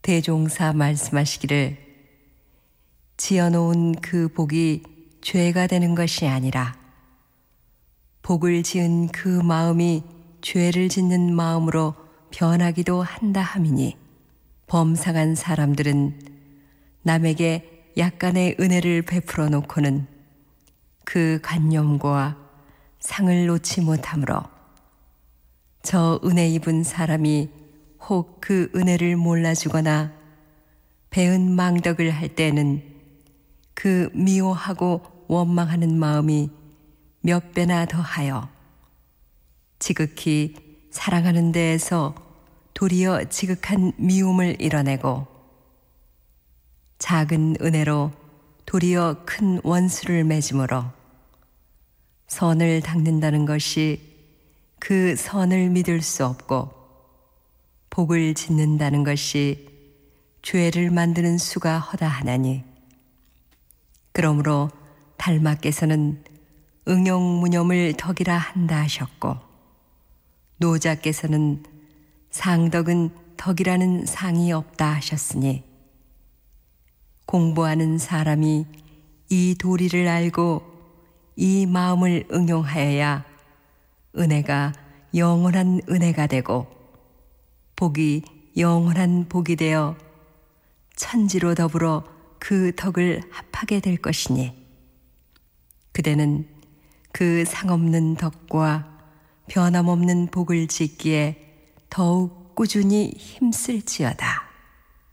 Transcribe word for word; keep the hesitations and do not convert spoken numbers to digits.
대종사 말씀하시기를 지어놓은 그 복이 죄가 되는 것이 아니라 복을 지은 그 마음이 죄를 짓는 마음으로 변하기도 한다 함이니 범상한 사람들은 남에게 약간의 은혜를 베풀어 놓고는 그 관념과 상을 놓지 못하므로 저 은혜 입은 사람이 혹 그 은혜를 몰라주거나 배은 망덕을 할 때는 그 미워하고 원망하는 마음이 몇 배나 더하여 지극히 사랑하는 데에서 도리어 지극한 미움을 이뤄내고 작은 은혜로 도리어 큰 원수를 맺음으로 선을 닦는다는 것이 그 선을 믿을 수 없고 복을 짓는다는 것이 죄를 만드는 수가 허다하나니 그러므로 달마께서는 응용무념을 덕이라 한다 하셨고 노자께서는 상덕은 덕이라는 상이 없다 하셨으니 공부하는 사람이 이 도리를 알고 이 마음을 응용하여야 은혜가 영원한 은혜가 되고 복이 영원한 복이 되어 천지로 더불어 그 덕을 합하게 될 것이니 그대는 그 상없는 덕과 변함없는 복을 짓기에 더욱 꾸준히 힘쓸지어다.